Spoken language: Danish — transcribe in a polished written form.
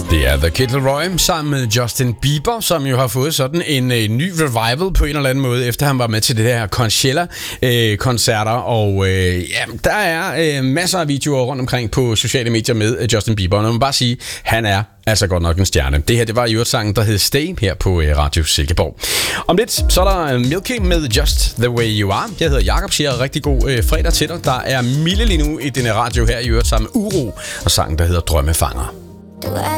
Det er The Kid Laroi sammen med Justin Bieber, som jo har fået sådan en ny revival på en eller anden måde, efter han var med til det der Coachella-koncerter. Og der er masser af videoer rundt omkring på sociale medier med Justin Bieber. Og man må bare sige, han er altså godt nok en stjerne. Det her, det var i øvrigt sangen, der hed Stay her på Radio Silkeborg. Om lidt, så er der Milky med Just The Way You Are. Jeg hedder Jakob, siger rigtig god fredag til dig. Der er Mille lige nu i denne radio her i øvrigt sammen med Uro og sangen, der hedder Drømmefanger.